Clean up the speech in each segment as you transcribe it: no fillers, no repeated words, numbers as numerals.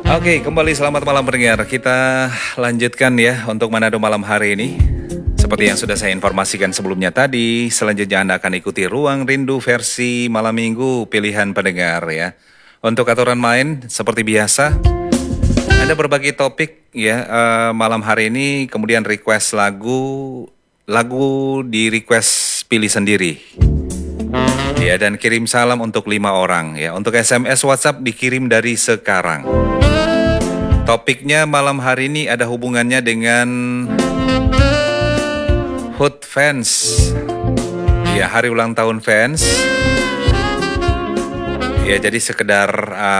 Oke, kembali selamat malam pendengar. Kita lanjutkan ya untuk Manado malam hari ini. Seperti yang sudah saya informasikan sebelumnya tadi, selanjutnya Anda akan ikuti Ruang Rindu versi malam minggu pilihan pendengar ya. Untuk aturan main seperti biasa, ada berbagai topik ya malam hari ini, kemudian request lagu di request pilih sendiri. Ya, dan kirim salam untuk 5 orang ya. Untuk SMS WhatsApp dikirim dari sekarang. Topiknya malam hari ini ada hubungannya dengan HUT fans. Ya, hari ulang tahun fans. Ya, jadi sekedar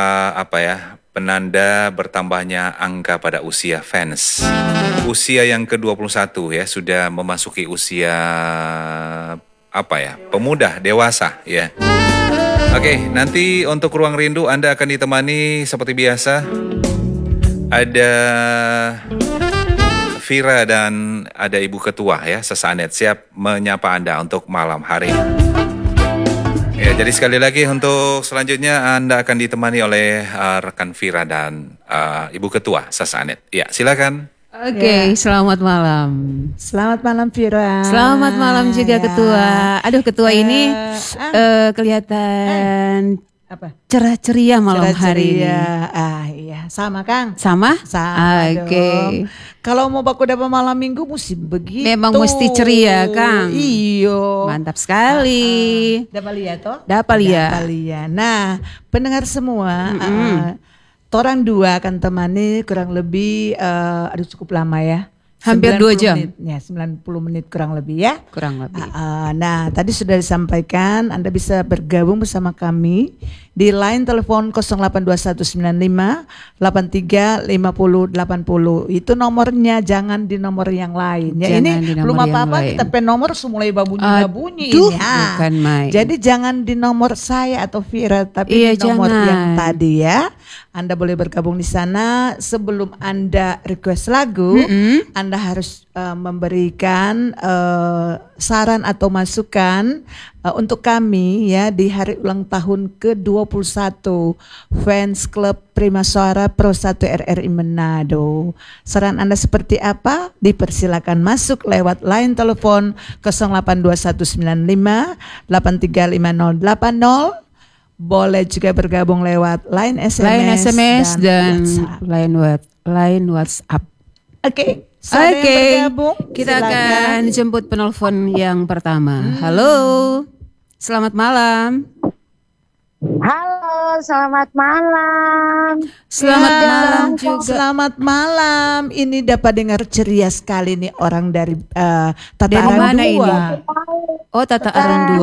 penanda bertambahnya angka pada usia fans. Usia yang ke-21 ya, sudah memasuki usia pemuda, dewasa ya. Oke, nanti untuk Ruang Rindu Anda akan ditemani seperti biasa. Ada Vira dan ada Ibu Ketua ya, Sesanet siap menyapa Anda untuk malam hari. Ya, jadi sekali lagi untuk selanjutnya Anda akan ditemani oleh rekan Vira dan Ibu Ketua Sesanet. Ya, silakan. Oke, selamat malam. Selamat malam Vira. Selamat malam juga Ketua. Aduh, Ketua ini kelihatan cerah ceria malam hari ini. Iya, sama Kang. Sama? Oke. Kalau mau baku dapat malam minggu mesti begitu. Memang mesti ceria, Kang. Iyo. Mantap sekali. Dapat lihat toh? Dapat lihat. Nah, pendengar semua, Torang dua akan temani kurang lebih, cukup lama ya. Hampir 2 jam. Menit, ya, 90 menit kurang lebih ya. Kurang lebih. Nah, tadi sudah disampaikan Anda bisa bergabung bersama kami di line telepon 082195 835080. Itu nomornya, jangan di nomor yang lain. Ya, jangan ini belum apa-apa kita pen nomor mulai babunyi-babunyi ini. Bukan main. Jadi jangan di nomor saya atau Vira, tapi di nomor yang tadi ya. Anda boleh bergabung di sana. Sebelum Anda request lagu, Anda harus memberikan saran atau masukan untuk kami ya di hari ulang tahun ke-21 Fans Club Primasuara Pro 1 RRI Manado. Saran Anda seperti apa? Dipersilakan masuk lewat line telepon 082195 835080. Boleh juga bergabung lewat line SMS, dan line WhatsApp. Oke. Bergabung. Kita akan jemput penelpon yang pertama. Halo, selamat malam. Halo, selamat malam. Selamat malam juga. Selamat malam. Ini dapat dengar ceria sekali nih orang dari Tata Dari Arang mana 2. ini? Oh, Tata Arang 2.